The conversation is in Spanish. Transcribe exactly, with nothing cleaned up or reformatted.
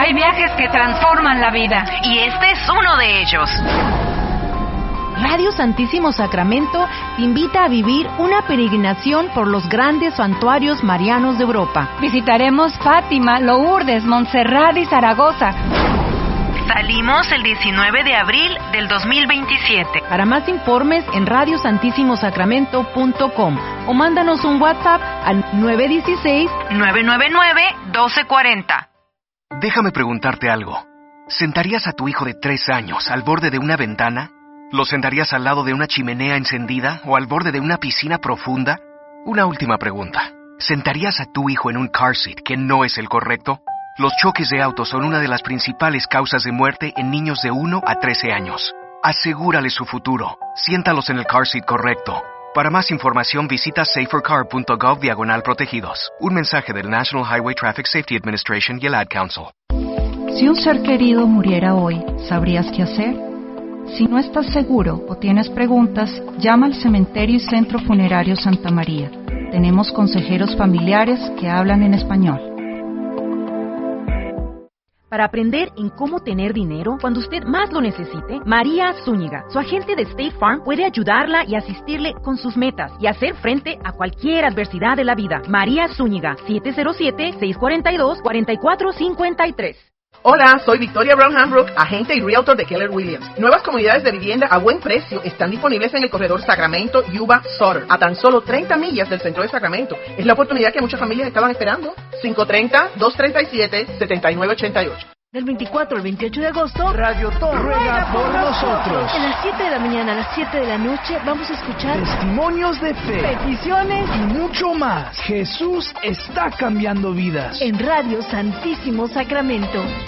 Hay viajes que transforman la vida. Y este es uno de ellos. Radio Santísimo Sacramento te invita a vivir una peregrinación por los grandes santuarios marianos de Europa. Visitaremos Fátima, Lourdes, Montserrat y Zaragoza. Salimos el diecinueve de abril del dos mil veintisiete. Para más informes en radio santísimo sacramento punto com o mándanos un WhatsApp al nueve uno seis, nueve nueve nueve, uno dos cuatro cero. Déjame preguntarte algo. ¿Sentarías a tu hijo de tres años al borde de una ventana? ¿Lo sentarías al lado de una chimenea encendida o al borde de una piscina profunda? Una última pregunta. ¿Sentarías a tu hijo en un car seat que no es el correcto? Los choques de autos son una de las principales causas de muerte en niños de uno a trece años. Asegúrale su futuro. Siéntalos en el car seat correcto. Para más información visita safercar punto gov diagonal protegidos. Un mensaje del National Highway Traffic Safety Administration y el Ad Council. Si un ser querido muriera hoy, ¿sabrías qué hacer? Si no estás seguro o tienes preguntas, llama al Cementerio y Centro Funerario Santa María. Tenemos consejeros familiares que hablan en español. Para aprender en cómo tener dinero cuando usted más lo necesite, María Zúñiga, su agente de State Farm, puede ayudarla y asistirle con sus metas y hacer frente a cualquier adversidad de la vida. María Zúñiga, siete cero siete, seis cuatro dos, cuatro cuatro cinco tres. Hola, soy Victoria Brown Hambrook, agente y realtor de Keller Williams. Nuevas comunidades de vivienda a buen precio están disponibles en el corredor Sacramento, Yuba, Sutter, a tan solo treinta millas del centro de Sacramento. Es la oportunidad que muchas familias estaban esperando. cinco tres cero, dos tres siete, siete nueve ocho ocho. Del veinticuatro al veintiocho de agosto, Radio Top ruega por nosotros. A las siete de la mañana, a las siete de la noche, vamos a escuchar testimonios de fe, peticiones y mucho más. Jesús está cambiando vidas. En Radio Santísimo Sacramento.